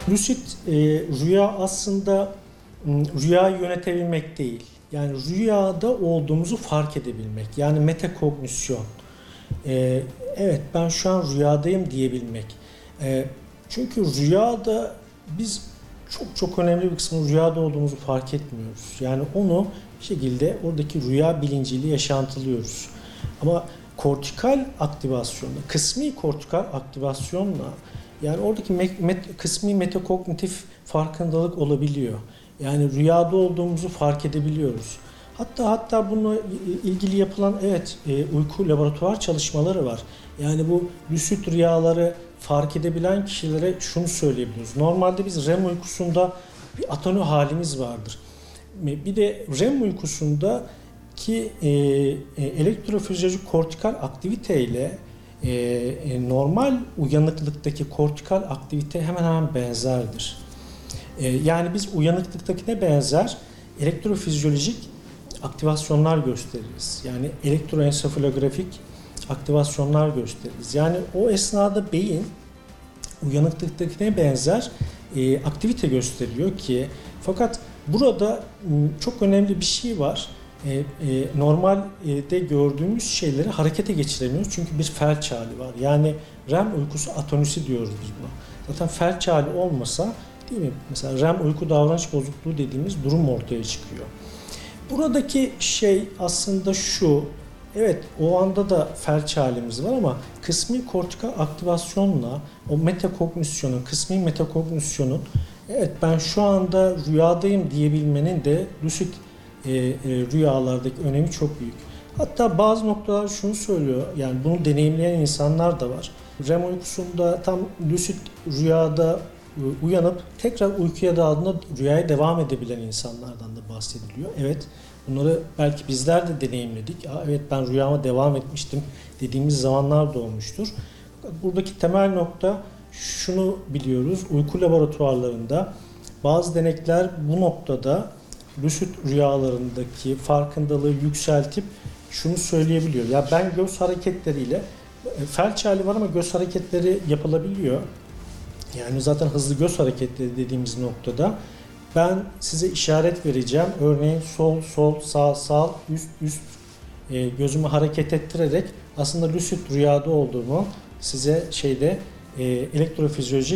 Lucid rüya aslında rüyayı yönetebilmek değil. Yani rüyada olduğumuzu fark edebilmek. Yani metakognisyon. Evet, ben şu an rüyadayım diyebilmek. Çünkü rüyada biz çok önemli bir kısmı rüyada olduğumuzu fark etmiyoruz. Yani onu bir şekilde oradaki rüya bilinciyle yaşantılıyoruz. Ama kortikal aktivasyonla, kısmi kortikal aktivasyonla yani oradaki kısmi metakognitif farkındalık olabiliyor. Yani rüyada olduğumuzu fark edebiliyoruz. Hatta bununla ilgili yapılan uyku laboratuvar çalışmaları var. Yani bu lucid rüyaları fark edebilen kişilere şunu söyleyebiliyoruz. Normalde biz REM uykusunda bir atoni halimiz vardır. Bir de REM uykusunda ki elektrofizyolojik kortikal aktivite ile normal uyanıklıktaki kortikal aktivite hemen hemen benzerdir. Yani biz uyanıklıktakine benzer elektrofizyolojik aktivasyonlar gösteririz. Yani elektroensefalografik aktivasyonlar gösteririz. Yani o esnada beyin uyanıklıktakine benzer aktivite gösteriyor ki fakat burada çok önemli bir şey var. Normalde gördüğümüz şeyleri harekete geçiremiyoruz çünkü bir felç hali var. Yani REM uykusu atonisi diyoruz biz buna. Zaten felç hali olmasa, değil mi? Mesela REM uyku davranış bozukluğu dediğimiz durum ortaya çıkıyor. Buradaki şey aslında şu. Evet, o anda da felç halimiz var ama kısmi kortikal aktivasyonla o metakognisyonun, kısmi metakognisyonun evet ben şu anda rüyadayım diyebilmenin de lucid rüyalardaki önemi çok büyük. Hatta bazı noktalar şunu söylüyor, yani bunu deneyimleyen insanlar da var. REM uykusunda tam lucid rüyada uyanıp tekrar uykuya daldığında rüyaya devam edebilen insanlardan da bahsediliyor. Evet, bunları belki bizler de deneyimledik. Evet, ben rüyama devam etmiştim dediğimiz zamanlar da olmuştur. Buradaki temel nokta şunu biliyoruz. Uyku laboratuvarlarında bazı denekler bu noktada lucid rüyalarındaki farkındalığı yükseltip şunu söyleyebiliyor. Ya ben göz hareketleriyle felç hali var ama göz hareketleri yapılabiliyor. Yani zaten hızlı göz hareketleri dediğimiz noktada ben size işaret vereceğim. Örneğin sol, sağ, üst gözümü hareket ettirerek aslında lucid rüyada olduğumu size elektrofizyolojik